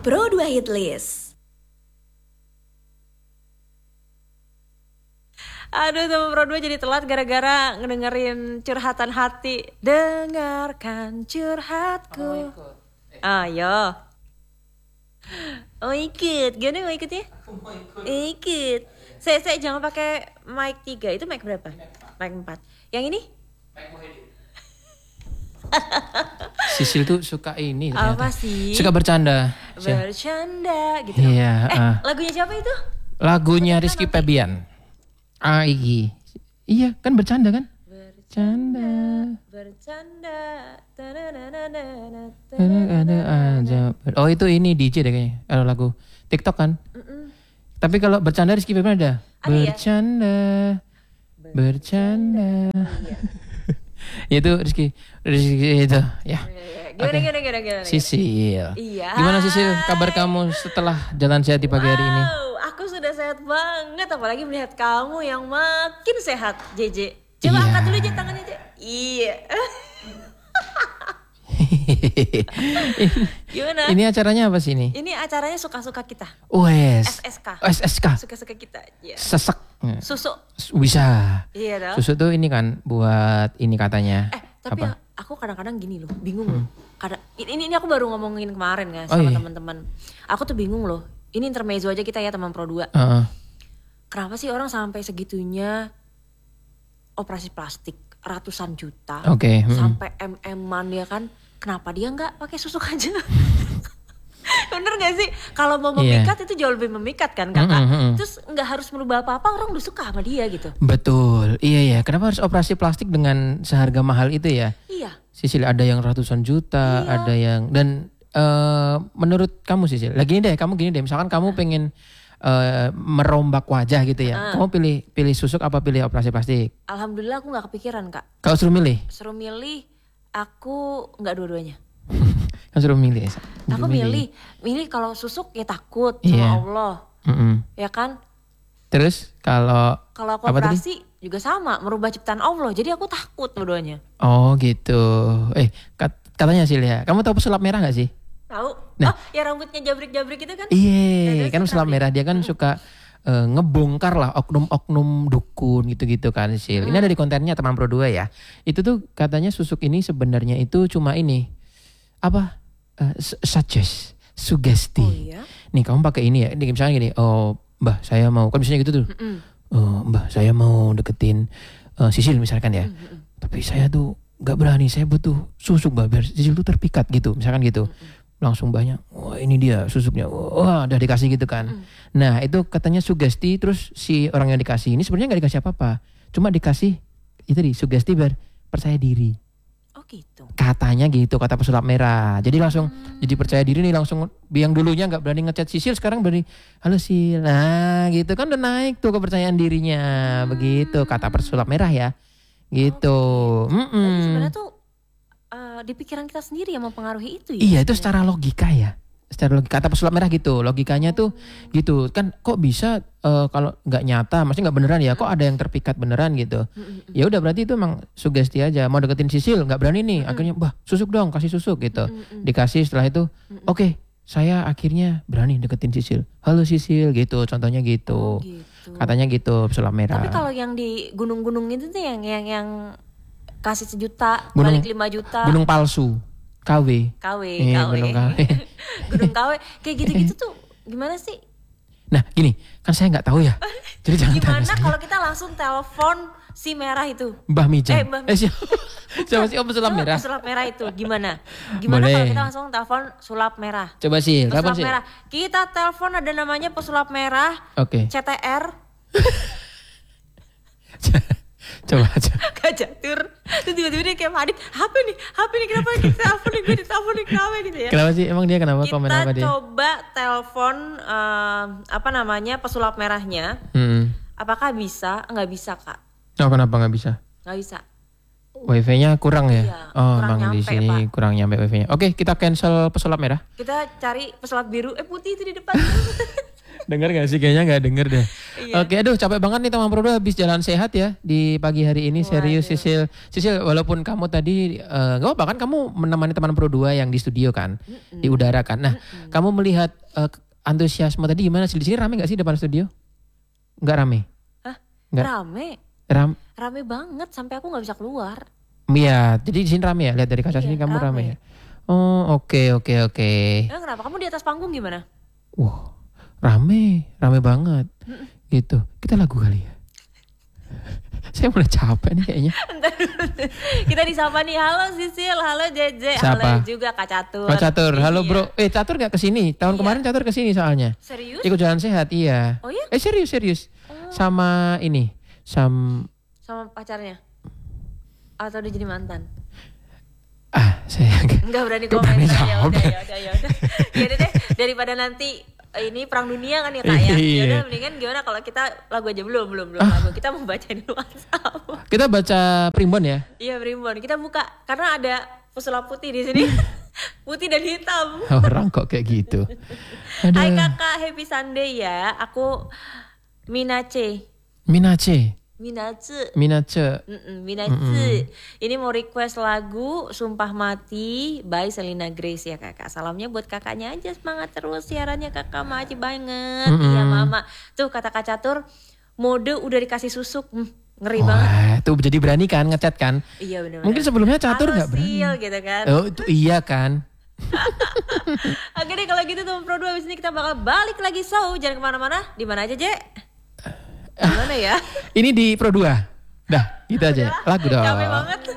Pro 2 Hit List. Aduh, teman Pro 2 jadi telat gara-gara ngedengerin curhatan hati. Dengarkan curhatku. Ayo. Oh ikut, gimana mau ikutnya? Ikut. Saya jangan pakai mic 3, itu mic berapa? Mic 4. Yang ini? Sisil tuh suka ini ternyata. Apa sih? Suka bercanda. Bercanda gitu. Iya. Lagunya siapa itu? Lagunya Rizky Febian. Iya kan bercanda kan? Bercanda. Ada aja. Oh itu ini DJ deh kayaknya. Lagu TikTok kan? Tapi kalau bercanda Rizky Febian ada. Bercanda. Bercanda. Itu Rizky itu ya. Gimana? Sisil. Iya. Gimana Sisil kabar kamu setelah jalan sehat di pagi hari ini? Aku sudah sehat banget, apalagi melihat kamu yang makin sehat, JJ. Coba angkat dulu aja tangannya, JJ. Iya. Gimana? Ini acaranya apa sih ini? Ini acaranya suka-suka kita. SSK. SSK. Suka-suka kita. Yeah. Sesek. Susu. Bisa. Iya dong. Susu tuh ini kan buat ini katanya. Tapi apa? aku kadang-kadang gini loh, bingung loh. Ini aku baru ngomongin kemarin kan sama teman-teman. Aku tuh bingung loh. Ini intermezzo aja kita ya teman Pro 2. Kenapa sih orang sampai segitunya operasi plastik ratusan juta, sampai MM-an ya kan? Kenapa dia nggak pakai susuk aja? Bener gak sih? Kalau mau memikat itu jauh lebih memikat kan kakak. Terus nggak harus merubah apa-apa, orang udah suka sama dia gitu. Betul, iya ya. Kenapa harus operasi plastik dengan seharga mahal itu ya? Iya. Sisil ada yang ratusan juta, ada yang dan menurut kamu Sisil, kamu gini deh. Misalkan kamu pengen merombak wajah gitu ya, kamu pilih susuk apa pilih operasi plastik? Alhamdulillah aku nggak kepikiran kak. Kalau suruh milih? Suruh milih, aku nggak dua-duanya. Kan suruh milih. Aku milih kalau susuk ya takut sama Allah, ya kan. Terus kalau aku operasi juga sama, merubah ciptaan Allah, jadi aku takut dua-duanya. Oh gitu. Katanya Sil ya, kamu tahu pesulap merah nggak sih? Tahu. Nah, ya rambutnya jabrik-jabrik itu kan? Iya, kan pesulap merah dia kan suka ngebongkar lah oknum-oknum dukun gitu-gitu kan Sil. Ini ada di kontennya teman Pro 2 ya. Itu tuh katanya susuk ini sebenarnya itu cuma ini sugesti. Oh iya. Nih kamu pakai ini ya. Ini misalnya gini, oh Mbah saya mau, kan misalnya gitu tuh. Mbah saya mau deketin Sisil misalkan ya. Tapi saya tuh gak berani, saya butuh susuk Mbah biar Sisil tuh terpikat gitu, misalkan gitu. Langsung banyak, wah ini dia susuknya, wah udah dikasih gitu kan. Nah itu katanya sugesti, terus si orang yang dikasih ini sebenarnya gak dikasih apa-apa. Cuma dikasih, itu sugesti biar percaya diri. Oh gitu. Katanya gitu, kata pesulap merah. Jadi langsung jadi percaya diri nih, langsung yang dulunya gak berani ngechat Sisil, sekarang berani, halo Sil. Nah gitu kan udah naik tuh kepercayaan dirinya. Begitu, kata pesulap merah ya. Gitu. Tapi sebenarnya tuh di pikiran kita sendiri yang mempengaruhi itu ya. Iya, itu secara logika ya. Secara logika, kata pesulap merah gitu. Logikanya tuh gitu. Kan kok bisa kalau nggak nyata, maksudnya nggak beneran ya. Kok ada yang terpikat beneran gitu. Ya udah berarti itu emang sugesti aja. Mau deketin Sisil nggak berani nih. Akhirnya, bah susuk dong, kasih susuk gitu. Dikasih setelah itu, oke, saya akhirnya berani deketin Sisil. Halo Sisil gitu. Contohnya gitu. Katanya gitu pesulap merah. Tapi kalau yang di gunung-gunung itu tuh yang kasih 1 juta, balik 5 juta. Gunung palsu. KW. Gunung KW. Gunung KW. Kayak gitu-gitu tuh gimana sih? Nah gini, kan saya gak tahu ya. Jadi jangan tanya gimana kalau kita langsung telepon si merah itu? Mbah Mijan. Siapa sih pesulap merah? Pesulap merah itu gimana? Gimana kalau kita langsung telepon sulap merah? Coba sih, pesulap merah. Kita telepon, ada namanya pesulap merah. Oke. CTR. Coba aja. Gak jatuh. Terus tiba-tiba dia kayak Adit, HP nih kenapa kita telepon nih, gue ditelepon nih KW gitu ya. Kenapa sih? Emang dia kenapa? Komen apa dia? Kita coba telepon pesulap merahnya. Apakah bisa? Nggak bisa kak. Oh kenapa nggak bisa? Nggak bisa. Wifi-nya kurang ya? Iya, kurang emang di sini Pak. Kurang nyampe wifi-nya. Oke, kita cancel pesulap merah. Kita cari pesulap biru, putih itu di depan. Dengar gak sih? Kayaknya gak denger deh. Iya. Oke, aduh capek banget nih teman Pro 2 habis jalan sehat ya di pagi hari ini. Serius Sisil. Sisil, walaupun kamu tadi gak apa-apa kan kamu menemani teman Pro 2 yang di studio kan, di udara kan. Nah, kamu melihat antusiasme tadi gimana sih? Di sini rame gak sih depan studio? Gak rame? Hah? Nggak. Rame banget sampai aku gak bisa keluar. Iya, jadi di sini rame ya. Lihat dari kaca sini kamu rame ya. Oh, oke. Kenapa? Kamu di atas panggung gimana? Wah, rame banget. Gitu. Kita lagu kali ya. Saya mulai capek nih kayaknya. Kita disapa nih. Halo Sisil, halo JJ, halo juga Kak Catur. Kak Catur, halo bro. Catur gak kesini? Tahun kemarin Catur kesini soalnya. Serius? Ikut jalan sehat, iya. Oh iya? Serius. Sama ini, sama pacarnya? Atau udah jadi mantan? Saya nggak berani komen. Ya udah. Ya deh, daripada nanti ini perang dunia kan ya Kak ya. Ya udah mendingan gimana kalau kita lagu aja belum lagu. Kita mau baca di WhatsApp. Kita baca Primbon ya? Iya Primbon. Kita buka karena ada pesulap putih di sini. Putih dan hitam. Orang kok kayak gitu. Hai Kakak, happy Sunday ya. Aku Minace. Ini mau request lagu Sumpah Mati by Selena Grace ya Kakak. Salamnya buat kakaknya aja, semangat terus siarannya Kakak, makasih banget. Iya Mama. Tuh kata Kak Catur, mode udah dikasih susuk. Ngeri banget. Tuh jadi berani kan ngechat kan? Iya benar. Mungkin sebelumnya Catur gak berani. Gitu kan. Oh itu iya kan. Oke deh kalau gitu teman Pro 2 abis ini kita bakal balik lagi. So jangan kemana-mana. Di mana aja Je? Gimana ya? Ini di Pro 2. Dah, gitu aja. Lagu dong. Capek banget.